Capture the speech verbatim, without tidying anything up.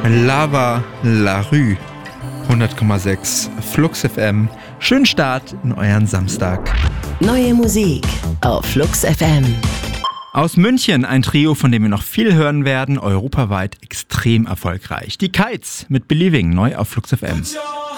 Lava La Rue, hundert Komma sechs Flux F M. Schönen Start in euren Samstag. Neue Musik auf Flux F M. Aus München ein Trio, von dem wir noch viel hören werden, europaweit extrem erfolgreich. Die Kites mit Believing, neu auf Flux F M.